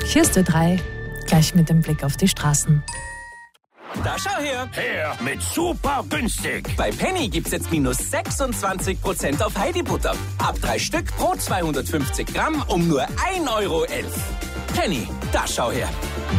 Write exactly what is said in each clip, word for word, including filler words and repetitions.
Hier ist Ö drei, gleich mit dem Blick auf die Straßen. Da schau her! Her mit super günstig! Bei Penny gibt's jetzt minus sechsundzwanzig Prozent auf Heidi-Butter. Ab drei Stück pro zweihundertfünfzig Gramm um nur ein Euro elf. Penny, da schau her!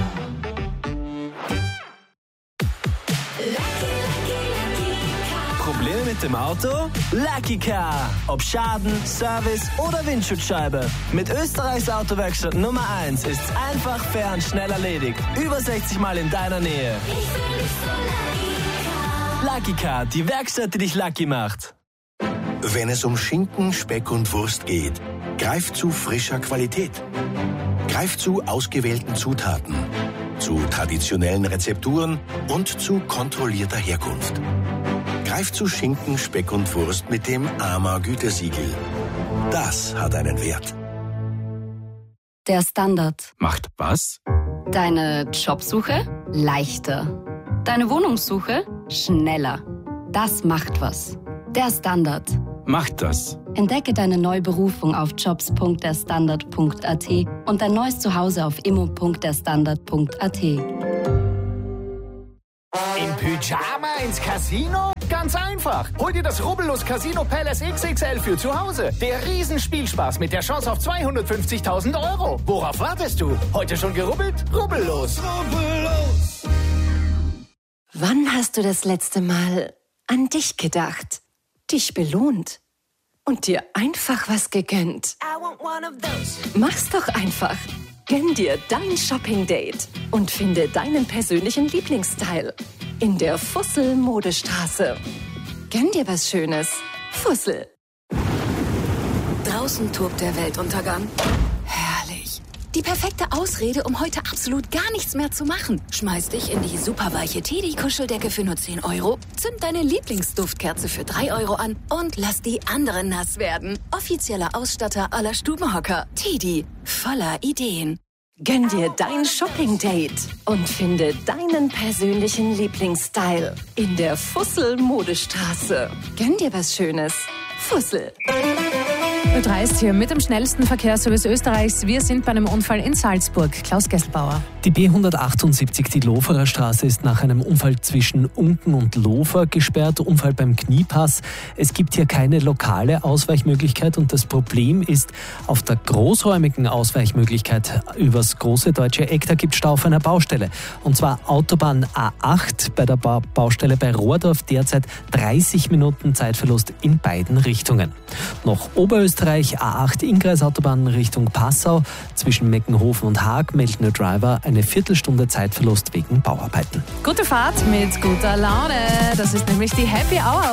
Problem mit dem Auto? Lucky Car. Ob Schaden, Service oder Windschutzscheibe. Mit Österreichs Autowerkstatt Nummer eins ist's einfach, fair und schnell erledigt. Über sechzig Mal in deiner Nähe. Lucky Car, die Werkstatt, die dich lucky macht. Wenn es um Schinken, Speck und Wurst geht, greift zu frischer Qualität. Greift zu ausgewählten Zutaten, zu traditionellen Rezepturen und zu kontrollierter Herkunft. Greift zu Schinken, Speck und Wurst mit dem A M A-Gütesiegel. Das hat einen Wert. Der Standard. Macht was? Deine Jobsuche leichter. Deine Wohnungssuche schneller. Das macht was. Der Standard. Macht das. Entdecke deine neue Berufung auf jobs punkt der standard punkt a t und dein neues Zuhause auf immo punkt der standard punkt a t. Im Pyjama ins Casino? Ganz einfach. Hol dir das Rubbellos Casino Palace X X L für zu Hause. Der Riesenspielspaß mit der Chance auf zweihundertfünfzigtausend Euro. Worauf wartest du? Heute schon gerubbelt? Rubbellos. Rubbellos. Wann hast du das letzte Mal an dich gedacht, dich belohnt und dir einfach was gegönnt? Mach's doch einfach. Gönn dir dein Shopping-Date und finde deinen persönlichen Lieblingsstyle in der Fussel-Modestraße. Gönn dir was Schönes. Fussel. Draußen tobt der Weltuntergang. Herrlich. Die perfekte Ausrede, um heute absolut gar nichts mehr zu machen. Schmeiß dich in die superweiche Teddy-Kuscheldecke für nur zehn Euro, zünd deine Lieblingsduftkerze für drei Euro an und lass die anderen nass werden. Offizieller Ausstatter aller Stubenhocker. Teddy, voller Ideen. Gönn dir dein Shopping-Date und finde deinen persönlichen Lieblingsstyle in der Fussel-Modestraße. Gönn dir was Schönes. Fussel. Ö drei ist hier mit dem schnellsten Verkehrsservice Österreichs. Wir sind bei einem Unfall in Salzburg. Klaus Gesselbauer. Die B hundertachtundsiebzig, die Loferer Straße, ist nach einem Unfall zwischen Unken und Lofer gesperrt. Unfall beim Kniepass. Es gibt hier keine lokale Ausweichmöglichkeit und das Problem ist, auf der großräumigen Ausweichmöglichkeit übers große deutsche Eck, da gibt es Stau auf einer Baustelle. Und zwar Autobahn A acht bei der ba- Baustelle bei Rohrdorf, derzeit dreißig Minuten Zeitverlust in beiden Richtungen. Noch Oberösterreich, A acht Inngreisautobahn Richtung Passau, zwischen Meckenhofen und Haag meldet der Driver eine Viertelstunde Zeitverlust wegen Bauarbeiten. Gute Fahrt mit guter Laune. Das ist nämlich die Happy Hour.